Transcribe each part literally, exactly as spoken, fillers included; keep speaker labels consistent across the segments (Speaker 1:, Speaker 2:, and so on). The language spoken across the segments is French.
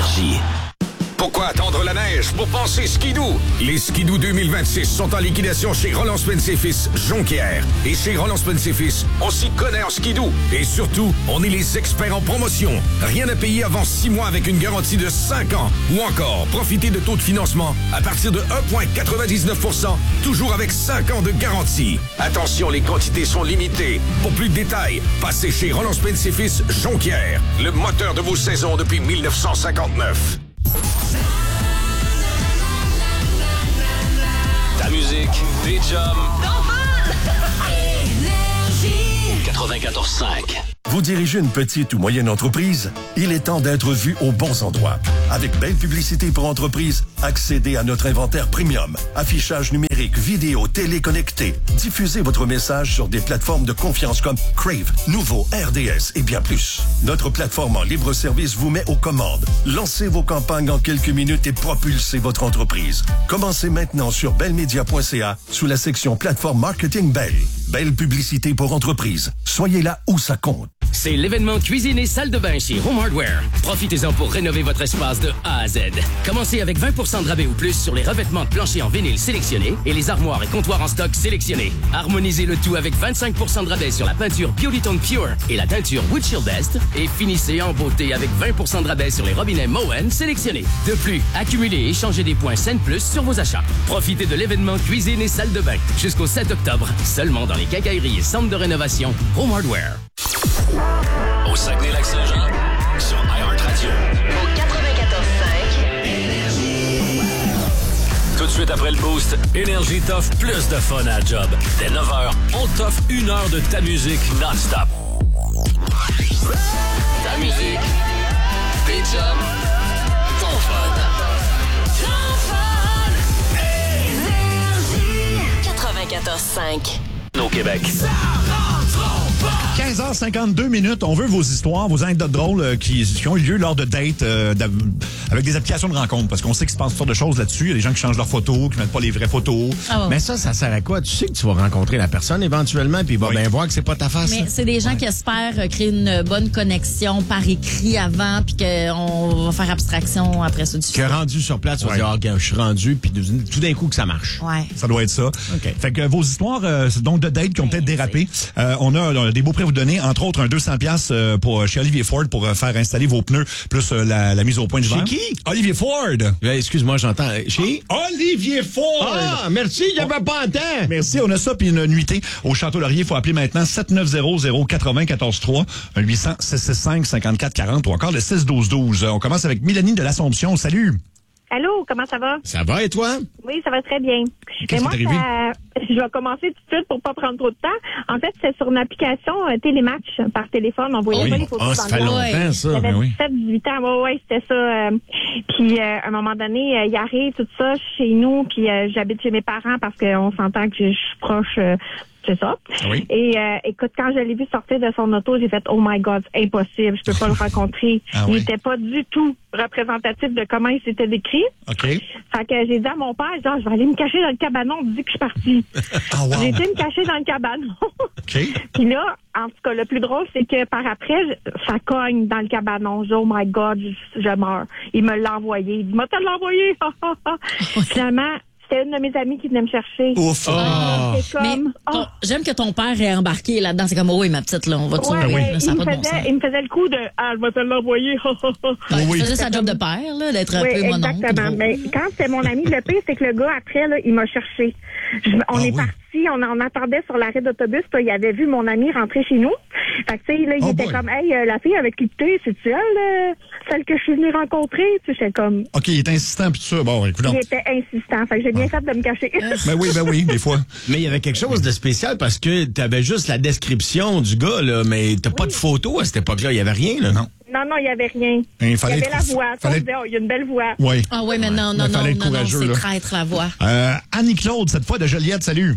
Speaker 1: Énergie.
Speaker 2: Pourquoi attendre la neige pour penser skidoo? Les skidoo deux mille vingt-six sont en liquidation chez Roland Spence et Fils Jonquière. Et chez Roland Spence et Fils, on s'y connaît en skidoo. Et surtout, on est les experts en promotion. Rien à payer avant six mois avec une garantie de cinq ans. Ou encore, profitez de taux de financement à partir de un virgule quatre-vingt-dix-neuf pour cent, toujours avec cinq ans de garantie. Attention, les quantités sont limitées. Pour plus de détails, passez chez Roland Spence et Fils Jonquière, le moteur de vos saisons depuis mille neuf cent cinquante-neuf.
Speaker 1: Ta musique, tes chums. quatre-vingt-quatorze cinq.
Speaker 3: Vous dirigez une petite ou moyenne entreprise? Il est temps d'être vu aux bons endroits. Avec Belle Publicité pour entreprise, accédez à notre inventaire premium. Affichage numérique, vidéo, téléconnecté. Diffusez votre message sur des plateformes de confiance comme Crave, Nouveau, R D S et bien plus. Notre plateforme en libre service vous met aux commandes. Lancez vos campagnes en quelques minutes et propulsez votre entreprise. Commencez maintenant sur bellemedia point c a sous la section plateforme marketing Belle. Belle Publicité pour entreprise. Soyez là où ça compte.
Speaker 4: C'est l'événement cuisine et salle de bain chez Home Hardware. Profitez-en pour rénover votre espace de A à Z. Commencez avec vingt pour cent de rabais ou plus sur les revêtements de plancher en vinyle sélectionnés et les armoires et comptoirs en stock sélectionnés. Harmonisez le tout avec vingt-cinq pour cent de rabais sur la peinture Beautytone Pure et la teinture Wood Shield Best. Et finissez en beauté avec vingt pour cent de rabais sur les robinets Moen sélectionnés. De plus, accumulez et échangez des points Scène Plus sur vos achats. Profitez de l'événement cuisine et salle de bain jusqu'au sept octobre, seulement dans les quincailleries et centres de rénovation Home Hardware.
Speaker 1: Au Saguenay-Lac-Saint-Jean, sur iHeartRadio.
Speaker 5: Au quatre-vingt-quatorze cinq.
Speaker 1: Énergie. Tout de suite après le boost, Énergie t'offre plus de fun à la job. Dès neuf heures, on t'offre une heure de ta musique non-stop. Ta musique, tes jobs, ton fun.
Speaker 5: Ton fun. Énergie. quatre-vingt-quatorze cinq.
Speaker 1: Au Québec.
Speaker 6: quinze heures cinquante-deux minutes. On veut vos histoires, vos anecdotes drôles euh, qui, qui ont eu lieu lors de dates euh, avec des applications de rencontres. Parce qu'on sait qu'il se passe toutes sortes de choses là-dessus. Il y a des gens qui changent leurs photos, qui mettent pas les vraies photos.
Speaker 7: Ah ouais.
Speaker 8: Mais ça, ça sert à quoi? Tu sais que tu vas rencontrer la personne éventuellement, puis il va
Speaker 6: Oui.
Speaker 8: bien voir que c'est pas ta face.
Speaker 7: Mais
Speaker 8: là.
Speaker 7: c'est des gens
Speaker 6: Ouais.
Speaker 7: qui espèrent euh, créer une bonne connexion par écrit avant, puis qu'on va faire abstraction après ça du
Speaker 8: Que rendu sur place, tu vas
Speaker 6: Ouais.
Speaker 8: dire, ah, regarde, je suis rendu, puis tout d'un coup que ça marche.
Speaker 7: Ouais.
Speaker 6: Ça doit être ça.
Speaker 8: OK.
Speaker 6: Fait que vos histoires, euh, c'est donc de dates qui ont peut-être dérapé. Euh, on, a, on a des beaux prix à vous donner, entre autres un deux cents piastres euh, pour chez Olivier Ford pour euh, faire installer vos pneus, plus euh, la, la mise au point du
Speaker 8: Chez
Speaker 6: verre.
Speaker 8: qui?
Speaker 6: Olivier Ford.
Speaker 8: Euh, Excuse-moi, j'entends. Chez?
Speaker 6: Olivier Ford.
Speaker 8: Ah, merci, j'avais pas en temps.
Speaker 6: Merci, on a ça, puis une nuitée au Château Laurier. Il faut appeler maintenant sept neuf zéro zéro quatre zéro un quatre trois, un huit cents six six cinq cinquante-quatre quarante ou encore le six douze douze. On commence avec Mélanie de l'Assomption. Salut.
Speaker 9: Allô, comment ça va?
Speaker 8: Ça va et toi?
Speaker 9: Oui, ça va très bien.
Speaker 6: Qu'est-ce
Speaker 9: Mais moi,
Speaker 6: qui t'est arrivé?
Speaker 9: ça, je vais commencer tout de suite pour pas prendre trop de temps. En fait, c'est sur une application euh, Télématch par téléphone. On voyait
Speaker 8: Oui.
Speaker 9: pas les photos
Speaker 8: Ah,
Speaker 9: dans
Speaker 8: ça fait
Speaker 9: le
Speaker 8: longtemps, ça.
Speaker 9: J'avais
Speaker 6: Ben oui.
Speaker 9: dix-sept dix-huit ans. Ouais, ouais, c'était ça. euh, puis, euh, à un moment donné, euh, il arrive tout ça chez nous. Puis, euh, j'habite chez mes parents parce qu'on s'entend que je suis proche... euh, c'est ça.
Speaker 6: Oui.
Speaker 9: Et euh, écoute, quand je l'ai vu sortir de son auto, j'ai fait « Oh my God, c'est impossible, je peux pas le rencontrer.
Speaker 6: Ah
Speaker 9: Il
Speaker 6: oui.
Speaker 9: était pas du tout représentatif de comment il s'était décrit.
Speaker 6: OK.
Speaker 9: Fait que j'ai dit à mon père, genre, je vais aller me cacher dans le cabanon, on me dit que je suis partie.
Speaker 6: Ah, wow.
Speaker 9: J'ai été me cacher dans le cabanon.
Speaker 6: OK.
Speaker 9: Puis là, en tout cas, le plus drôle, c'est que par après, je- ça cogne dans le cabanon. Je dis, oh my God, je, je meurs. Il me l'a envoyé. Il dit, m'a te l'envoyé. Finalement, c'était une de mes amies qui venait me chercher.
Speaker 6: Ouf.
Speaker 8: Ah.
Speaker 9: C'est
Speaker 7: Mais
Speaker 9: comme,
Speaker 7: ton-
Speaker 9: oh.
Speaker 7: j'aime que ton père est embarqué là-dedans. C'est comme, oh oui, ma petite, là, on va te
Speaker 9: Ouais,
Speaker 7: sauver.
Speaker 9: mais
Speaker 7: là, ça
Speaker 9: il,
Speaker 7: n'a
Speaker 9: me
Speaker 7: pas de bon
Speaker 9: faisait,
Speaker 7: sens.
Speaker 9: il me faisait le coup de « Ah, je vais te l'envoyer. »
Speaker 7: Ouais,
Speaker 6: Oui.
Speaker 7: Il faisait sa job de père, là, d'être un
Speaker 9: Oui,
Speaker 7: peu mon oncle.
Speaker 9: exactement.
Speaker 7: drôle.
Speaker 9: Mais quand c'était mon ami, le pire, c'est que le gars, après, là, il m'a cherché. Je- on
Speaker 6: Ah
Speaker 9: est
Speaker 6: oui.
Speaker 9: parti, on en attendait sur l'arrêt d'autobus, puis il avait vu mon ami rentrer chez nous. Fait que, tu sais, là, il
Speaker 6: Oh
Speaker 9: était
Speaker 6: boy.
Speaker 9: comme, hey, euh, la fille avec qui tu es, c'est-tu elle, euh, celle que je suis venue rencontrer? Tu sais, j'étais comme,
Speaker 6: OK, il est insistant, puis tout ça. Bon, écoute donc.
Speaker 9: il était insistant. Fait que j'ai bien fait de me cacher.
Speaker 6: Ben oui, ben oui, des fois.
Speaker 8: Mais il y avait quelque chose de spécial parce que t'avais juste la description du gars, là, mais t'as pas de photo à cette époque-là. Il y avait rien, là.
Speaker 6: Non.
Speaker 9: Non, non, il y avait rien.
Speaker 6: Il
Speaker 9: Il y
Speaker 6: fallait
Speaker 9: avait
Speaker 6: être-
Speaker 9: la voix. Tu sais,
Speaker 6: fallait-
Speaker 9: on disait, oh, il y a une belle voix.
Speaker 6: Oui.
Speaker 7: Ah oui, mais non, non,
Speaker 6: Mais
Speaker 7: non,
Speaker 6: fallait être
Speaker 7: non, non,
Speaker 6: courageux,
Speaker 7: c'est
Speaker 6: là.
Speaker 7: traître la voix.
Speaker 6: Euh, Annie-Claude, cette fois de Joliette, salut.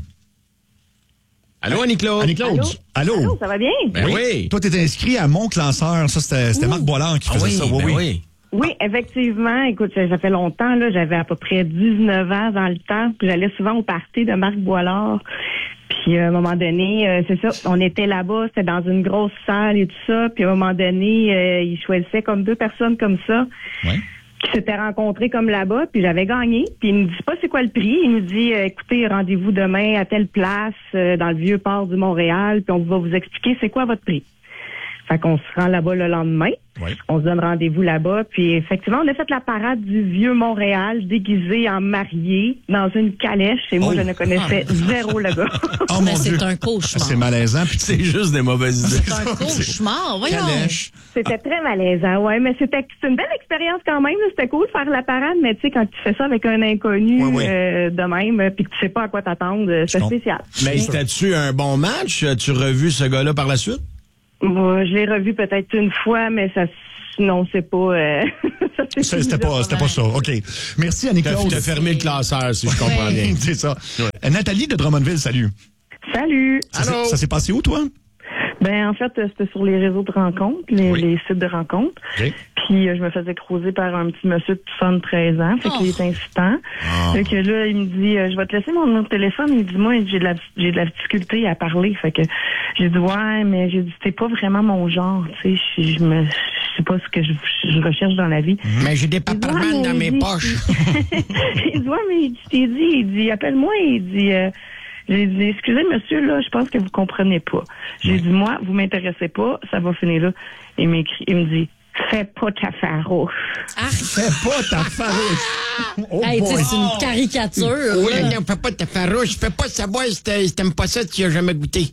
Speaker 8: Allô, Annie-Claude?
Speaker 6: Annie-Claude. Allô?
Speaker 9: Allô, ça va bien?
Speaker 8: Ben oui.
Speaker 6: Toi, t'étais inscrit à Mon Classeur. Ça, c'était c'était Marc Boilard qui
Speaker 8: Ah
Speaker 6: faisait
Speaker 8: oui,
Speaker 6: ça. Oui,
Speaker 8: ben
Speaker 6: oui.
Speaker 8: oui.
Speaker 10: Oui, effectivement. Écoute, ça, ça fait longtemps, là. J'avais à peu près dix-neuf ans dans le temps. Puis j'allais souvent au party de Marc Boilard. Puis à un moment donné, euh, c'est ça, on était là-bas, c'était dans une grosse salle et tout ça. Puis à un moment donné, euh, ils choisissaient comme deux personnes comme ça.
Speaker 6: Ouais.
Speaker 10: Qui s'étaient rencontrés comme là-bas, puis j'avais gagné. Puis il me dit pas c'est quoi le prix. Il me dit, euh, écoutez, rendez-vous demain à telle place, euh, dans le vieux port du Montréal, puis on va vous expliquer c'est quoi votre prix. Fait qu'on se rend là-bas le lendemain.
Speaker 6: Oui.
Speaker 10: On se donne rendez-vous là-bas. Puis effectivement, on a fait la parade du vieux Montréal, déguisé en marié, dans une calèche. Et moi,
Speaker 6: Oh.
Speaker 10: je ne connaissais zéro le gars.
Speaker 6: Oh
Speaker 7: Mais
Speaker 6: mon
Speaker 7: c'est
Speaker 6: Dieu.
Speaker 7: un cauchemar.
Speaker 6: C'est malaisant. Puis
Speaker 8: C'est juste des mauvaises idées.
Speaker 7: C'est un cauchemar, voyons.
Speaker 6: calèche.
Speaker 10: C'était très malaisant, ouais, mais c'était c'est une belle expérience quand même. là. C'était cool de faire la parade, mais tu sais, quand tu fais ça avec un inconnu
Speaker 6: Oui, oui.
Speaker 10: euh, de même, puis que tu sais pas à quoi t'attendre, euh, c'est
Speaker 6: comprends.
Speaker 10: spécial.
Speaker 8: Mais c'était-tu un bon match? As-tu revu ce gars-là par la suite?
Speaker 10: Moi, je l'ai revu peut-être une fois, mais ça, non, c'est pas. Euh, ça, c'est
Speaker 6: C'est- C'était
Speaker 10: fini,
Speaker 6: pas,
Speaker 10: là,
Speaker 6: c'était pas ça. OK. Merci, Annie-Claude.
Speaker 8: T'as t'as fermé le classeur, si je comprends bien.
Speaker 6: C'est ça. Euh, Nathalie de Drummondville, salut.
Speaker 10: Salut.
Speaker 6: Ça, s'est- ça s'est passé où, toi?
Speaker 10: Ben en fait, euh, c'était sur les réseaux de rencontres, les,
Speaker 6: Oui.
Speaker 10: les sites de rencontres.
Speaker 6: OK.
Speaker 10: Puis euh, je me faisais croiser par un petit monsieur de soixante-treize ans, fait
Speaker 7: Oh.
Speaker 10: qu'il est incitant. Fait que là, il me dit, euh, je vais te laisser mon numéro de téléphone. Il dit, moi, j'ai de la j'ai de la difficulté à parler. Fait que j'ai dit, ouais, mais j'ai dit, c'est pas vraiment mon genre, tu sais. Je je me, je sais pas ce que je, je recherche dans la vie.
Speaker 8: Mais j'ai des
Speaker 10: Il dit, ouais, mais il dit, il dit, ouais, mais il dit, je t'ai dit, il dit, appelle-moi, il dit, euh, j'ai dit, excusez, monsieur, là, je pense que vous comprenez pas. J'ai dit, moi, vous m'intéressez pas, ça va finir là. Il m'écrit, il me dit, fais pas ta farouche.
Speaker 6: Fais pas ta farouche. Oh
Speaker 7: Hey, tu sais,
Speaker 6: boy.
Speaker 7: c'est une caricature.
Speaker 8: Oui,
Speaker 7: là.
Speaker 8: non, fais pas ta farouche. Fais pas savoir si t'as- si t'aimes pas ça, tu y as jamais goûté.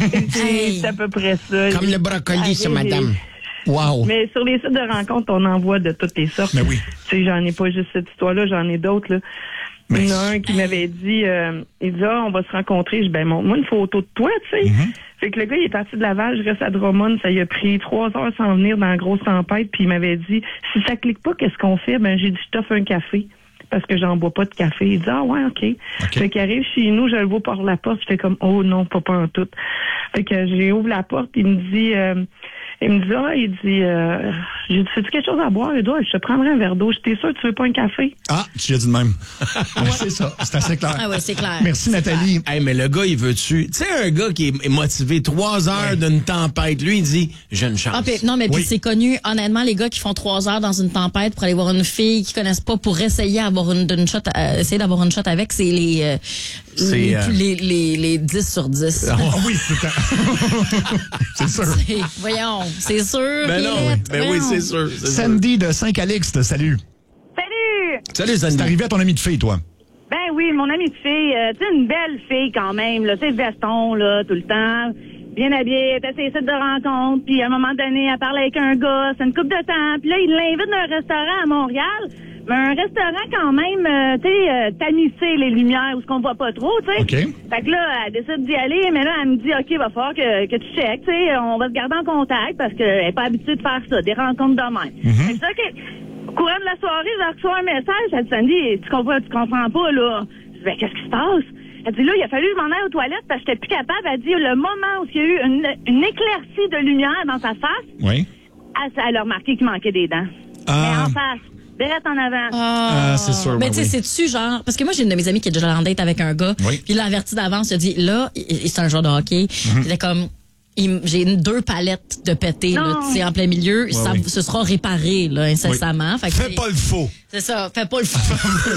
Speaker 7: Hey.
Speaker 10: C'est à peu près ça.
Speaker 8: Comme le brocoli, ça,
Speaker 10: Allez,
Speaker 8: madame.
Speaker 6: Wow.
Speaker 10: Mais sur les sites de rencontres, on en voit de toutes les sortes.
Speaker 6: Mais oui.
Speaker 10: Tu sais, j'en ai pas juste cette histoire-là, j'en ai d'autres, là.
Speaker 6: Mais-
Speaker 10: Il y en a un qui m'avait dit, euh, il dit, ah, on va se rencontrer. Je dis, ben, montre-moi une photo de toi, tu sais.
Speaker 6: Mm-hmm.
Speaker 10: Fait que le gars, il est parti de Laval, je reste à Drummond. Ça lui a pris trois heures sans venir dans la grosse tempête. Puis il m'avait dit, si ça clique pas, qu'est-ce qu'on fait? Ben, j'ai dit, je t'offre un café. Parce que j'en bois pas de café. Il dit, ah ouais, OK. Fait qu'il arrive chez nous, je le vois par la porte. Je fais comme, oh non, pas pas en tout. Fait que j'ai ouvert la porte, il me dit, euh, il me dit, ah, il dit, euh, j'ai dit, fais-tu quelque chose à boire? Il dit, ah, je te prendrai un verre d'eau. J'étais sûr, tu veux pas un café?
Speaker 6: Ah, tu l'as dit de même. Ouais, c'est ça. C'est assez clair.
Speaker 7: Ah ouais, c'est clair.
Speaker 6: Merci,
Speaker 7: C'est
Speaker 6: Nathalie.
Speaker 8: Hey, mais le gars, il veut-tu... Tu sais, un gars qui est motivé trois heures d'une tempête, lui, il dit, j'ai une chance.
Speaker 7: Ah, puis- non, mais puis
Speaker 6: Oui.
Speaker 7: c'est connu, honnêtement, les gars qui font trois heures dans une tempête pour aller voir une fille qu'ils connaissent pas pour essayer d'avoir une, une shot, euh, essayer d'avoir une shot avec, c'est les, euh,
Speaker 8: C'est,
Speaker 7: les,
Speaker 8: euh,
Speaker 7: les, les, les dix sur dix.
Speaker 6: Ah oui, tout le temps. C'est sûr.
Speaker 7: Et voyons, c'est sûr.
Speaker 8: Ben non,
Speaker 7: Pierrette,
Speaker 8: ben oui,
Speaker 7: voyons.
Speaker 8: c'est sûr. c'est sûr.
Speaker 6: Sandy de Saint-Calixte, salut.
Speaker 10: Salut!
Speaker 8: Salut,
Speaker 6: C'est
Speaker 8: Sandy.
Speaker 6: arrivé à ton ami de fille, toi.
Speaker 10: Ben oui, mon amie de fille, euh, tu sais, une belle fille quand même, là, tu sais, veston, là, tout le temps, bien habillée, elle était sur les sites de rencontre, puis à un moment donné, elle parlait avec un gars, c'est une couple de temps, puis là, il l'invite dans un restaurant à Montréal, mais un restaurant quand même, euh, tu sais, euh, tamisé, les lumières, où ce qu'on voit pas trop, tu sais.
Speaker 6: OK.
Speaker 10: Fait que là, elle décide d'y aller, mais là, elle me dit, OK, va falloir que, que tu checkes, tu sais, on va se garder en contact, parce qu'elle est pas habituée de faire ça, des rencontres de même. Fait que ça, OK. Au courant de la soirée, je reçois un message. Elle dit, Sandy, tu comprends, tu comprends pas, là. Je dis, ben, qu'est-ce qui se passe? Elle dit, là, il a fallu que je m'en aille aux toilettes parce que j'étais plus capable. Elle dit, le moment où il y a eu une, une éclaircie de lumière dans sa face,
Speaker 6: Oui.
Speaker 10: elle, elle a remarqué qu'il manquait des dents.
Speaker 6: Ah.
Speaker 10: Mais en face, direct en avant.
Speaker 7: Ah,
Speaker 6: Ah, c'est sûr,
Speaker 7: Mais
Speaker 6: ben
Speaker 7: tu sais,
Speaker 6: oui.
Speaker 7: c'est-tu genre. Parce que moi, j'ai une de mes amies qui est déjà allée en date avec un gars.
Speaker 6: Oui.
Speaker 7: Puis il l'a averti d'avance. Il a dit, là, il- il- c'est un joueur de hockey.
Speaker 6: Mhm.
Speaker 7: Il était comme. il- J'ai une- deux palettes de pété, là,
Speaker 10: Non.
Speaker 7: tu sais, en plein milieu. ça
Speaker 6: oui.
Speaker 7: ce sera réparé, là, incessamment. Fait que
Speaker 8: Fais
Speaker 7: c'est-
Speaker 8: pas le faux.
Speaker 7: C'est ça. Fais pas le fou.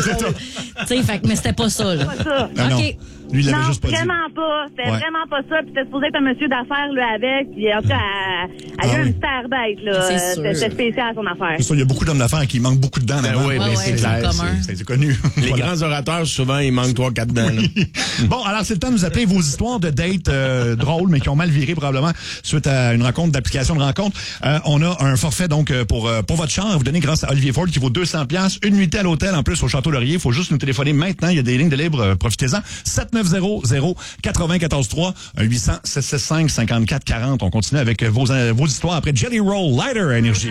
Speaker 7: Tu sais, fait que- mais c'était pas ça, là.
Speaker 10: Pas ça.
Speaker 6: Ah, non.
Speaker 7: OK.
Speaker 6: Lui, il l'avait
Speaker 10: Non,
Speaker 6: juste pas dit.
Speaker 10: vraiment pas. C'était
Speaker 6: Ouais.
Speaker 10: vraiment pas ça. Puis c'était supposé être un monsieur d'affaires, là, avec. Puis en tout cas, elle, elle
Speaker 6: Ah
Speaker 10: a eu
Speaker 6: oui.
Speaker 10: une star date, là.
Speaker 7: C'est
Speaker 10: Euh,
Speaker 7: sûr.
Speaker 10: C'était c'était spécial, son affaire.
Speaker 6: C'est ça, il y a beaucoup d'hommes d'affaires qui manquent beaucoup de dents.
Speaker 8: Ben
Speaker 6: avant.
Speaker 8: oui,
Speaker 7: Ouais,
Speaker 8: mais
Speaker 7: ouais,
Speaker 8: c'est
Speaker 7: c'est
Speaker 8: clair.
Speaker 7: commun.
Speaker 6: C'est c'est connu.
Speaker 8: Les
Speaker 6: Voilà.
Speaker 8: grands orateurs, souvent, il manque trois, quatre dents. là.
Speaker 6: Bon, alors c'est le temps de nous appeler vos histoires de dates euh, drôles, mais qui ont mal viré probablement suite à une rencontre d'application de rencontre. Euh, on a un forfait donc euh, pour euh, pour votre chambre à vous donner grâce à Olivier Ford qui vaut deux cents piastres, une nuitée à l'hôtel en plus au Château Laurier. Il faut juste nous téléphoner maintenant. Il y a des lignes de libre. Euh, profitez-en. sept neuf zéro zéro quatre-vingt-quatorze trois huit cents six cent soixante-cinq cinquante-quatre quarante. On continue avec euh, vos euh, vos histoires après Jelly Roll Lighter à Énergie.